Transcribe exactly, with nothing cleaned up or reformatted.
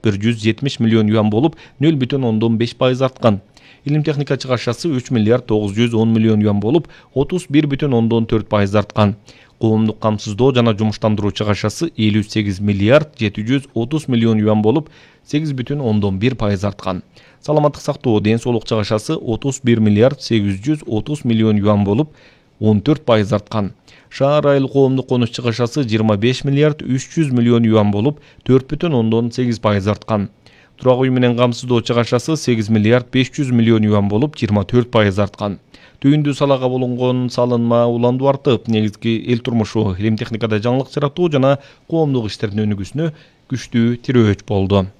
бир жүз жетимиш миллион юан болуп, нөл бүтүн ондон беш пайыз арткан. Илим техника чыгашасы үч миллиард тогуз жүз он миллион юан болуп, отуз бир бүтүн ондон төрт пайыз арткан. Коомдук камсыздоо жана жумуштандыруу чыгашасы элүү сегиз миллиард жети жүз отуз миллион юан болуп, сегиз бүтүн ондон бир пайыз арткан. Саламаттык сактоо ден соолук чыгашасы отуз бир миллиард сегиз жүз отуз миллион юан болуп, он төрт пайыз арткан. Шаар айыл коомдук конуш чыгашасы жыйырма беш миллиард үч жүз миллион юан болуп, төрт бүтүн ондон сегиз пайыз арткан. Турак үй менен камсыздоо чыгашасы сегиз миллиард беш жүз миллион юан болуп, жыйырма төрт пайыз арткан. Түйүндүү салага болгон салынма уланду артып, негизги эл турмушу, илим техникада жаңылык жаратуу жана коомдук иштердин өнүгүүсүнө күчтүү тирөөч болду.